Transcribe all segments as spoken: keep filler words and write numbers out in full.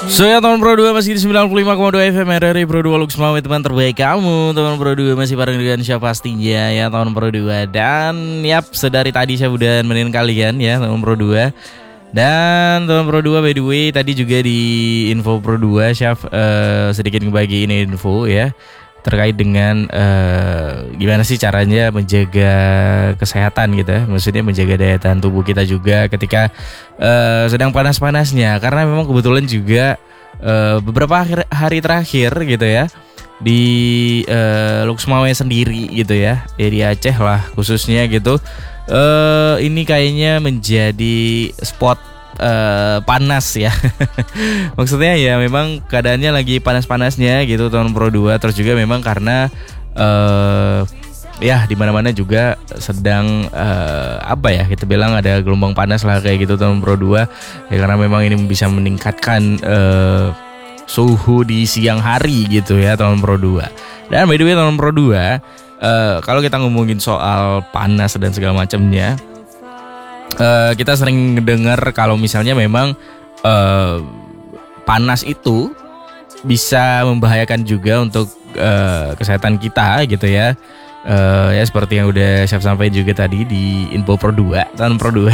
So ya teman Pro dua masih di sembilan puluh lima koma dua F M R R I Pro dua Lux Mau teman terbaik kamu. Teman Pro dua masih bareng dengan siapa pastinya ya teman Pro dua. Dan yap, sedari tadi saya udah nemenin kalian ya teman Pro dua. Dan teman Pro dua by the way tadi juga di info Pro dua Syaf uh, sedikit ngebagi ini info ya terkait dengan uh, gimana sih caranya menjaga kesehatan gitu ya. Maksudnya menjaga daya tahan tubuh kita juga ketika uh, sedang panas-panasnya. Karena memang kebetulan juga uh, beberapa akhir, hari terakhir gitu ya di uh, Lux Mau sendiri gitu ya, ya di Aceh lah khususnya gitu. Uh, ini kayaknya menjadi spot Uh, panas ya. Maksudnya ya memang keadaannya lagi panas-panasnya gitu tahun Pro dua. Terus juga memang karena uh, ya di mana-mana juga sedang uh, apa ya kita bilang ada gelombang panas lah kayak gitu tahun Pro dua. Ya karena memang ini bisa meningkatkan uh, suhu di siang hari gitu ya tahun Pro dua. Dan by the way tahun Pro dua uh, kalau kita ngomongin soal panas dan segala macamnya, Uh, kita sering dengar kalau misalnya memang uh, panas itu bisa membahayakan juga untuk uh, kesehatan kita gitu ya. Uh, ya seperti yang udah saya sampaikan juga tadi di info Pro dua, tahun Pro dua.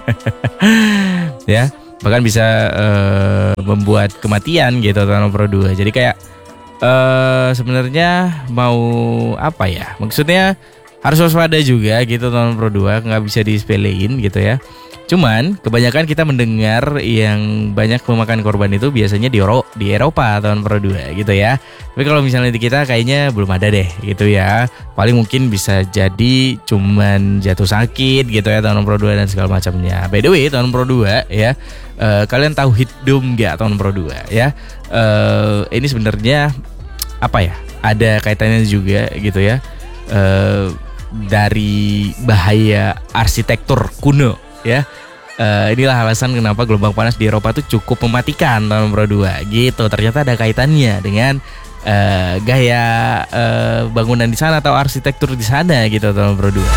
Ya, bahkan bisa uh, membuat kematian gitu tahun Pro dua. Jadi kayak uh, sebenarnya mau apa ya? Maksudnya harus waspada juga gitu tahun Pro dua, nggak bisa disepelein gitu ya. Cuman kebanyakan kita mendengar yang banyak memakan korban itu biasanya di, Euro, di Eropa tahun Pro dua gitu ya. Tapi kalau misalnya di kita kayaknya belum ada deh gitu ya. Paling mungkin bisa jadi cuman jatuh sakit gitu ya tahun Pro dua dan segala macamnya. By the way tahun Pro dua ya, uh, kalian tahu heat dome nggak tahun Pro dua ya? Uh, ini sebenarnya apa ya? Ada kaitannya juga gitu ya. Uh, dari bahaya arsitektur kuno ya. Uh, inilah alasan kenapa gelombang panas di Eropa tuh cukup mematikan tahun Pro dua gitu. Ternyata ada kaitannya dengan uh, gaya uh, bangunan di sana atau arsitektur di sana gitu tahun Pro dua.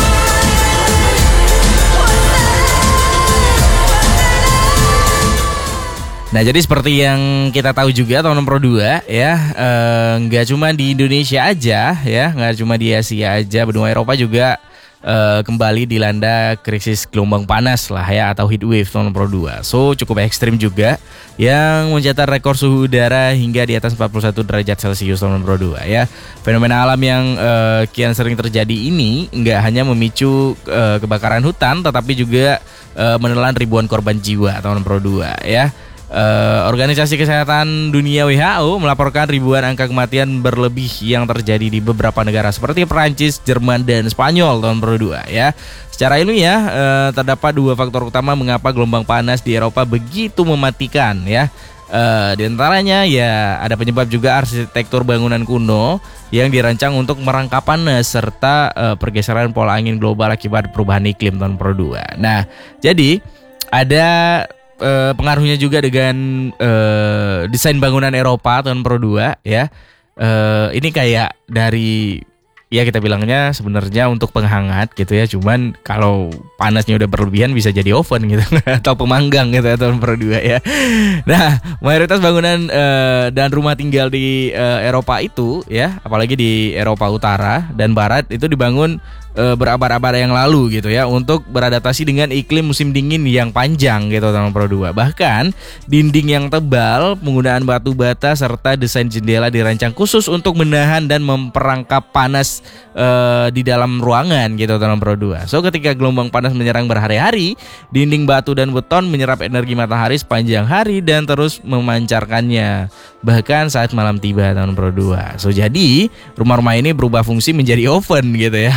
Nah jadi seperti yang kita tahu juga tahun Pro dua ya, eh, nggak cuma di Indonesia aja ya, nggak cuma di Asia aja, benua Eropa juga eh, kembali dilanda krisis gelombang panas lah ya atau heat wave tahun Pro dua. So cukup ekstrim juga yang mencatat rekor suhu udara hingga di atas empat puluh satu derajat Celcius tahun Pro dua ya. Fenomena alam yang eh, kian sering terjadi ini nggak hanya memicu eh, kebakaran hutan tetapi juga eh, menelan ribuan korban jiwa tahun Pro dua ya. Uh, Organisasi Kesehatan Dunia W H O melaporkan ribuan angka kematian berlebih yang terjadi di beberapa negara seperti Perancis, Jerman, dan Spanyol tahun Pro dua ya. Secara ilmiah uh, terdapat dua faktor utama mengapa gelombang panas di Eropa begitu mematikan ya. Uh, di antaranya ya ada penyebab juga arsitektur bangunan kuno yang dirancang untuk merangkap panas serta uh, pergeseran pola angin global akibat perubahan iklim tahun Pro dua. Nah, jadi ada Uh, pengaruhnya juga dengan uh, desain bangunan Eropa tahun Pro dua ya. Uh, ini kayak dari ya kita bilangnya sebenarnya untuk penghangat gitu ya. Cuman kalau panasnya udah berlebihan bisa jadi oven gitu atau pemanggang gitu ya tahun Pro dua ya. Nah, mayoritas bangunan uh, dan rumah tinggal di uh, Eropa itu ya, apalagi di Eropa Utara dan Barat itu dibangun uh, berabad-abad yang lalu gitu ya untuk beradaptasi dengan iklim musim dingin yang panjang gitu tahun Pro dua. Bahkan dinding yang tebal, penggunaan batu bata serta desain jendela dirancang khusus untuk menahan dan memperangkap panas uh, di dalam ruangan gitu tahun Pro dua. So ketika gelombang panas menyerang berhari-hari, dinding batu dan beton menyerap energi matahari sepanjang hari dan terus memancarkannya bahkan saat malam tiba tahun Pro dua. So jadi rumah-rumah ini berubah fungsi menjadi oven gitu ya.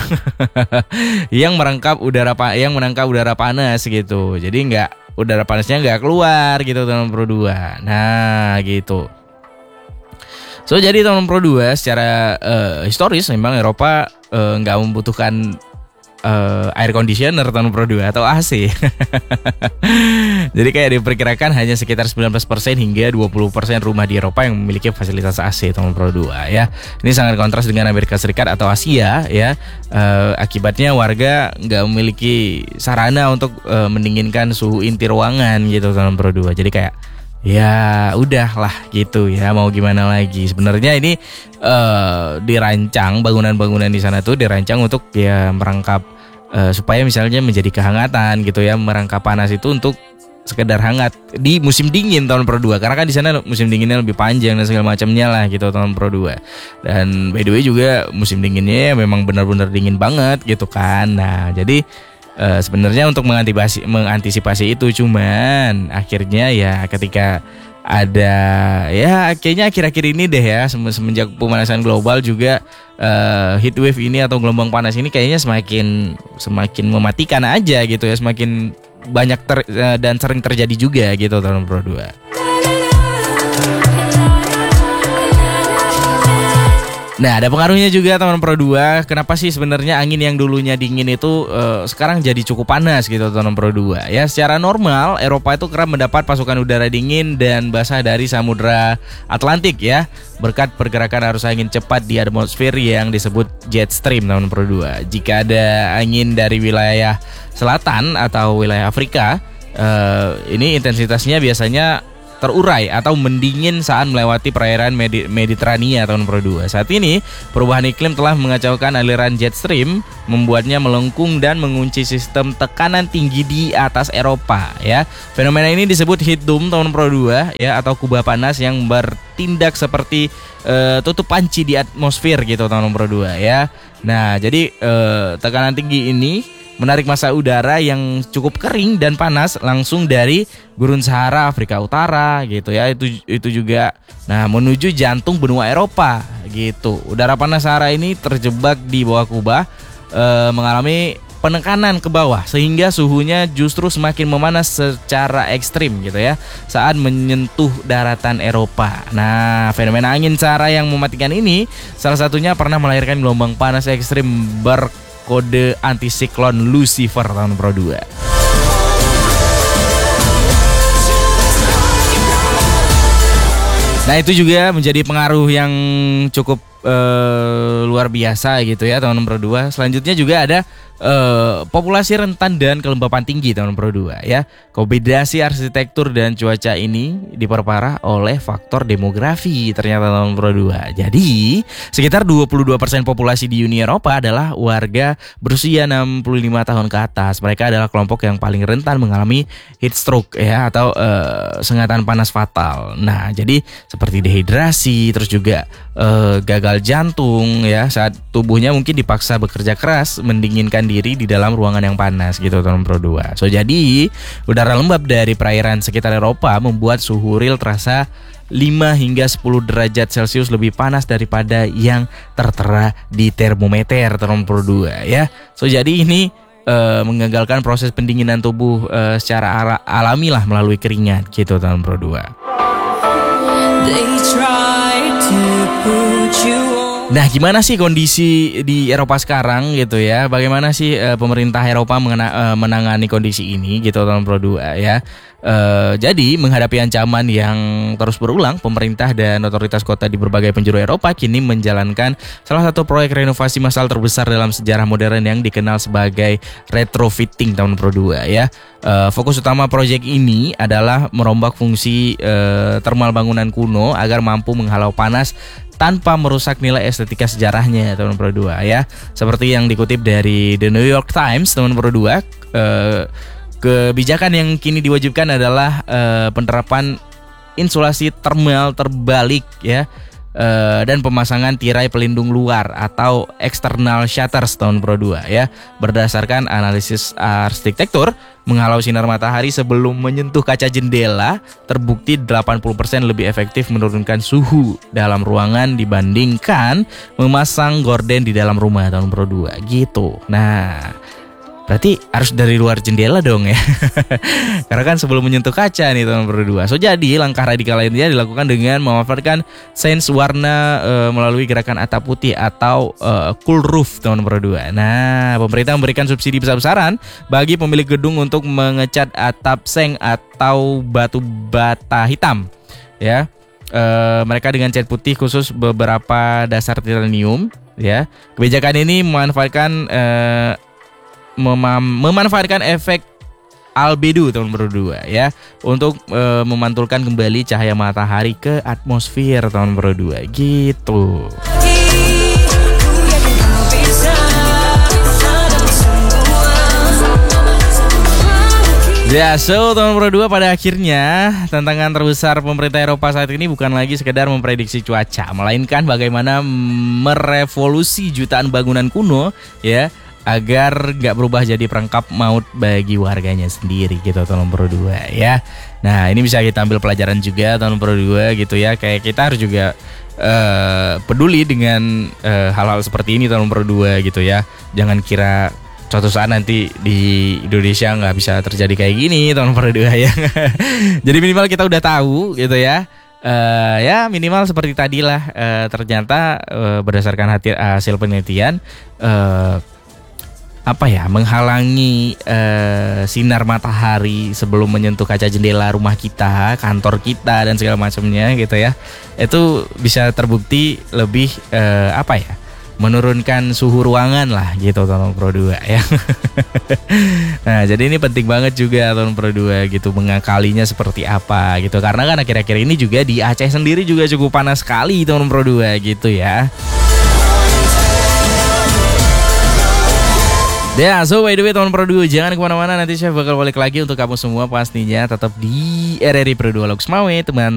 yang merangkap udara pa- yang menangkap udara panas gitu. Jadi nggak udara panasnya nggak keluar gitu tahun Pro dua. Nah gitu. So jadi tahun Pro dua secara uh, historis memang Eropa uh, nggak membutuhkan uh, air conditioner tahun Pro dua atau A C. Jadi kayak diperkirakan hanya sekitar sembilan belas persen hingga dua puluh persen rumah di Eropa yang memiliki fasilitas A C tahun Pro dua ya. Ini sangat kontras dengan Amerika Serikat atau Asia ya. Uh, akibatnya warga nggak memiliki sarana untuk uh, mendinginkan suhu inti ruangan gitu tahun Pro dua. Jadi kayak ya udahlah gitu ya, mau gimana lagi. Sebenarnya ini uh, dirancang, bangunan-bangunan di sana tuh dirancang untuk ya merangkap uh, supaya misalnya menjadi kehangatan gitu ya, merangkap panas itu untuk sekedar hangat di musim dingin tahun Pro dua, karena kan di sana musim dinginnya lebih panjang dan segala macamnya lah gitu tahun Pro dua. Dan by the way juga musim dinginnya memang benar-benar dingin banget gitu kan. Nah jadi uh, sebenarnya untuk mengantisipasi mengantisipasi itu, cuman akhirnya ya ketika ada ya kayaknya akhir-akhir ini deh ya, semenjak pemanasan global juga uh, heat wave ini atau gelombang panas ini kayaknya semakin semakin mematikan aja gitu ya, semakin banyak ter, dan sering terjadi juga gitu tahun Pro dua. Nah, ada pengaruhnya juga teman Pro dua. Kenapa sih sebenarnya angin yang dulunya dingin itu uh, sekarang jadi cukup panas gitu teman Pro dua? Ya, secara normal Eropa itu kerap mendapat pasukan udara dingin dan basah dari Samudra Atlantik ya, berkat pergerakan arus angin cepat di atmosfer yang disebut jet stream teman Pro dua. Jika ada angin dari wilayah selatan atau wilayah Afrika, uh, ini intensitasnya biasanya terurai atau mendingin saat melewati perairan Medi- Mediterania tahun Pro dua. Saat ini perubahan iklim telah mengacaukan aliran jet stream, membuatnya melengkung dan mengunci sistem tekanan tinggi di atas Eropa ya. Fenomena ini disebut heat dome tahun Pro dua ya, atau kubah panas yang bertindak seperti uh, tutup panci di atmosfer gitu tahun Pro dua ya. Nah, jadi uh, tekanan tinggi ini menarik massa udara yang cukup kering dan panas langsung dari Gurun Sahara Afrika Utara gitu ya, itu itu juga nah menuju jantung benua Eropa gitu. Udara panas Sahara ini terjebak di bawah kubah, e, mengalami penekanan ke bawah sehingga suhunya justru semakin memanas secara ekstrim gitu ya saat menyentuh daratan Eropa. Nah, fenomena angin Sahara yang mematikan ini salah satunya pernah melahirkan gelombang panas ekstrim ber kode antisiklon Lucifer tahun Pro dua. Nah, itu juga menjadi pengaruh yang cukup uh, luar biasa gitu ya tahun Pro dua. Selanjutnya juga ada uh, populasi rentan dan kelembapan tinggi tahun Pro dua ya. Kombinasi arsitektur dan cuaca ini diperparah oleh faktor demografi ternyata tahun Pro dua. Jadi, sekitar dua puluh dua persen populasi di Uni Eropa adalah warga berusia enam puluh lima tahun ke atas. Mereka adalah kelompok yang paling rentan mengalami heat stroke ya, atau uh, sengatan panas fatal. Nah, jadi seperti dehidrasi, terus juga uh, gagal jantung ya saat tubuhnya mungkin dipaksa bekerja keras mendinginkan diri di dalam ruangan yang panas gitu tahun Pro dua. So jadi udara lembab dari perairan sekitar Eropa membuat suhu real terasa lima hingga sepuluh derajat Celcius lebih panas daripada yang tertera di termometer tahun Pro dua ya. So jadi ini uh, menggagalkan proses pendinginan tubuh uh, secara ala- alami lah melalui keringat gitu tahun Pro dua. Nah, gimana sih kondisi di Eropa sekarang gitu ya? Bagaimana sih uh, pemerintah Eropa mengena, uh, menangani kondisi ini gitu tahun Pro dua ya? Uh, jadi menghadapi ancaman yang terus berulang, pemerintah dan otoritas kota di berbagai penjuru Eropa kini menjalankan salah satu proyek renovasi massal terbesar dalam sejarah modern yang dikenal sebagai retrofitting tahun Pro dua ya. Uh, fokus utama proyek ini adalah merombak fungsi uh, termal bangunan kuno agar mampu menghalau panas tanpa merusak nilai estetika sejarahnya tahun Pro dua ya. Seperti yang dikutip dari The New York Times tahun Pro dua, uh, kebijakan yang kini diwajibkan adalah uh, penerapan insulasi termal terbalik ya, uh, dan pemasangan tirai pelindung luar atau external shutters tahun Pro dua ya. Berdasarkan analisis arsitektur, menghalau sinar matahari sebelum menyentuh kaca jendela terbukti delapan puluh persen lebih efektif menurunkan suhu dalam ruangan dibandingkan memasang gorden di dalam rumah tahun Pro dua gitu. Nah, berarti harus dari luar jendela dong ya. Karena kan sebelum menyentuh kaca nih tahun Pro dua. So jadi langkah radikal lainnya dilakukan dengan memanfaatkan sains warna e, melalui gerakan atap putih atau e, cool roof tahun Pro dua. Nah, pemerintah memberikan subsidi besar-besaran bagi pemilik gedung untuk mengecat atap seng atau batu bata hitam ya. E, mereka dengan cat putih khusus beberapa dasar titanium ya. Kebijakan ini memanfaatkan e, Mem- memanfaatkan efek albedo tahun berdua ya, untuk uh, memantulkan kembali cahaya matahari ke atmosfer tahun berdua gitu. Ya, so tahun dua pada akhirnya tantangan terbesar pemerintah Eropa saat ini bukan lagi sekedar memprediksi cuaca, melainkan bagaimana merevolusi jutaan bangunan kuno ya, agar gak berubah jadi perangkap maut bagi warganya sendiri gitu tahun dua ya. Nah, ini bisa kita ambil pelajaran juga tahun dua gitu ya, kayak kita harus juga uh, peduli dengan uh, hal-hal seperti ini tahun dua gitu ya. Jangan kira suatu saat nanti di Indonesia nggak bisa terjadi kayak gini tahun dua ya. Jadi minimal kita udah tahu gitu ya. Uh, ya minimal seperti tadi lah, uh, ternyata uh, berdasarkan hati, hasil penelitian uh, apa ya, menghalangi uh, sinar matahari sebelum menyentuh kaca jendela rumah kita, kantor kita dan segala macamnya gitu ya, itu bisa terbukti lebih uh, apa ya, menurunkan suhu ruangan lah gitu tahun dua ya. Nah, jadi ini penting banget juga tahun dua gitu, mengakalinya seperti apa gitu, karena kan akhir-akhir ini juga di Aceh sendiri juga cukup panas sekali tahun dua gitu ya. Ya, so by the way tahun dua jangan kemana-mana, nanti saya bakal balik lagi untuk kamu semua pastinya tetap di R R I Pro dua Loks Mawe teman.